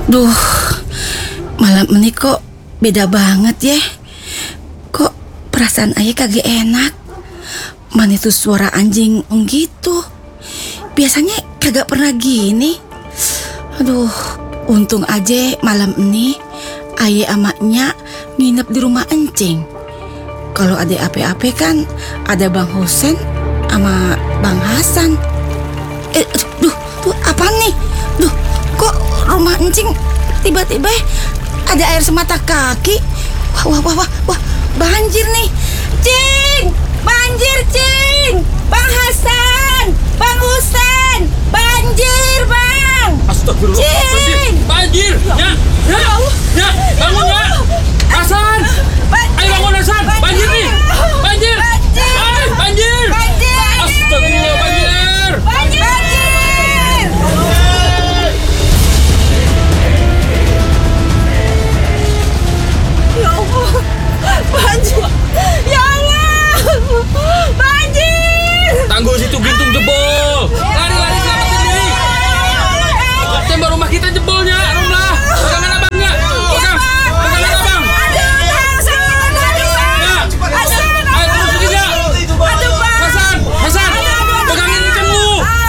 Duh, malam ini kok beda banget ya. Kok perasaan ayah kagak enak. Mana itu suara anjing gitu. Biasanya kagak pernah gini. Aduh, untung aja malam ini ayah sama Nya nginep di rumah encing. Kalau ada apa-apa kan ada Bang Husen sama Bang Hasan. Tuh apaan nih? Duh, kok rumah encing tiba-tiba ada air semata kaki? Wah, banjir nih. Cing, banjir Cing. Bang Hasan, Bang Husen, banjir Bang. Astagfirullah. Cing, Banjir. Ya, bangun ya. Hasan. Ayo bangun Hasan. Banjir nih. Banjir. Banjir. Astagfirullah, banjir. Ya Allah, banjir. Ya Allah, banjir. Tangguh situ gintung jebol. Lari selamatin diri. Tembok rumah kita jebolnya, Romlah. Pegangan abangnya. Pegangan abang. Ayo terus pergi ya. Hasan, pegangin ikan lu.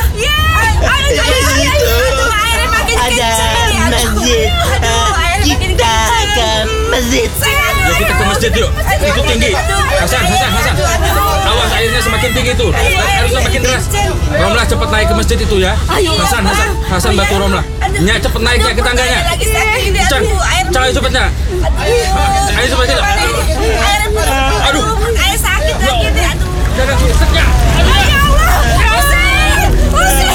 Ada masjid. Kita Ya kita ke masjid yuk. Itu tinggi. Hasan. Awas airnya semakin tinggi itu. Harus semakin deras. Romlah cepat naik ke masjid itu ya. Hasan bantu Romlah. Nya cepat naik ya ke tangganya. Cang cepatnya. Ayo cepatnya. Aduh. Air sakit lagi. Aduh. Jaga susetnya. Ya Allah. Husen.